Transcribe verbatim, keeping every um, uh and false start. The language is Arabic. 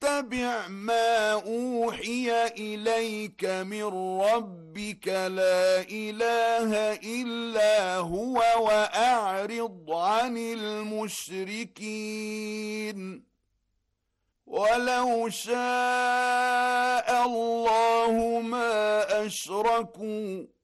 واتبع ما أوحي إليك من ربك لا إله إلا هو وأعرض عن المشركين ولو شاء الله ما أشركوا